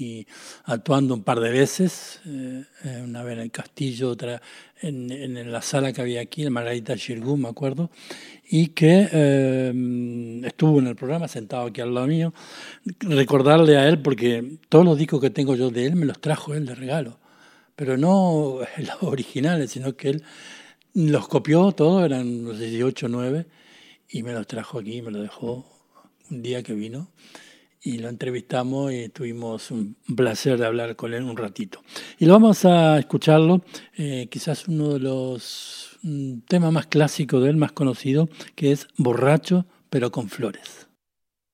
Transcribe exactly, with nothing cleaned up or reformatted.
aquí actuando un par de veces, eh, una vez en el Castillo, otra en, en la sala que había aquí, en Margarita Xirgu, me acuerdo, y que eh, estuvo en el programa sentado aquí al lado mío. Recordarle a él, porque todos los discos que tengo yo de él me los trajo él de regalo, pero no los originales, sino que él los copió todos, eran no sé si ocho o nueve, y me los trajo aquí, me los dejó un día que vino, y lo entrevistamos y tuvimos un placer de hablar con él un ratito. Y lo vamos a escucharlo, eh, quizás uno de los mm, temas más clásicos de él, más conocido, que es Borracho pero con flores.